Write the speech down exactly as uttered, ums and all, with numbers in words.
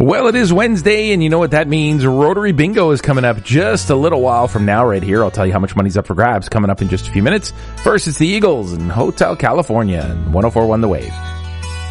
Well, it is Wednesday, and you know what that means. Rotary Bingo is coming up just a little while from now right here. I'll tell you how much money's up for grabs coming up in just a few minutes. First, it's the Eagles and Hotel California and one oh four point one The Wave.